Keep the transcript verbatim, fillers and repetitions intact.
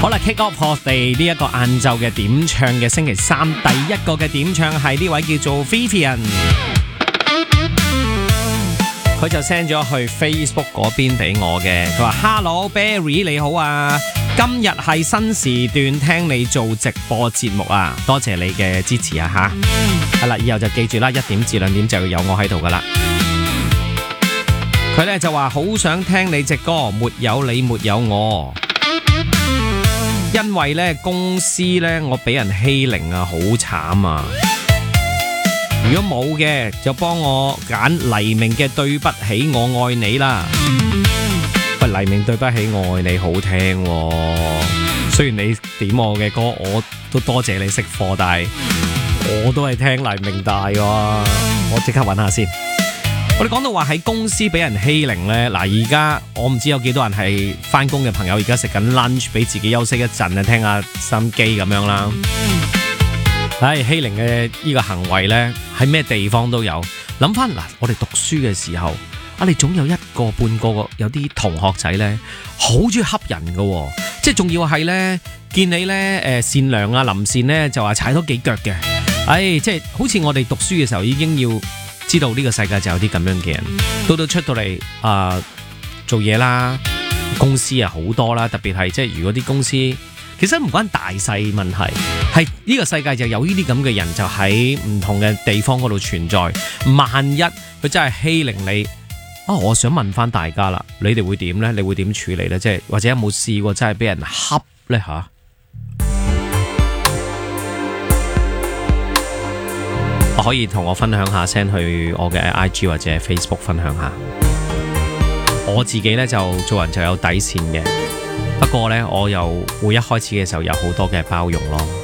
好啦 ，kick off 我哋呢一個晏晝嘅點唱嘅星期三，第一個嘅點唱係呢位叫做 Vivian， 佢就 send 咗去 Facebook 嗰邊俾我嘅，佢話 Hello Barry 你好啊，今日係新時段聽你做直播節目啊，多謝你嘅支持啊吓，係啦，以後就記住啦，一點至兩點就要有我喺度噶啦。佢咧就話好想聽你隻歌，沒有你沒有我。因為咧公司咧我俾人欺凌啊，好慘啊！如果冇嘅就幫我揀黎明嘅對不起我愛你啦。喂，黎明對不起我愛你好聽喎，雖然你點我嘅歌我都多謝你識貨，但係我都係聽黎明大㗎，我即刻揾下先。我哋講到話喺公司俾人欺凌呢，嗱而家我唔知有幾多人係翻工嘅朋友，而家食緊 lunch 俾自己休息一陣啊，聽下心機咁樣啦。唉，欺凌嘅呢個行為呢，喺咩地方都有。諗翻嗱，我哋讀書嘅時候，啊你總有一個半個有啲同學仔呢，好中意恰人㗎，即係仲要係呢，見你呢誒善良啊臨善呢，就話踩多幾腳嘅。唉，即係好似我哋讀書嘅時候已經要知道呢個世界就有啲咁樣嘅人，到到出到嚟啊、呃、做嘢啦，公司啊好多啦，特別係即係如果啲公司其實唔關大細問題，係呢個世界就有呢啲咁嘅人就喺唔同嘅地方嗰度存在。萬一佢真係欺凌你啊，我想問翻大家啦，你哋會點呢？你會點處理呢？即係或者有冇試過真係俾人恰呢？吓？可以同我分享下 send 去我嘅 I G 或者 Facebook 分享下。我自己呢，就做人就有底線嘅，不過呢，我又會一開始嘅時候有好多嘅包容咯。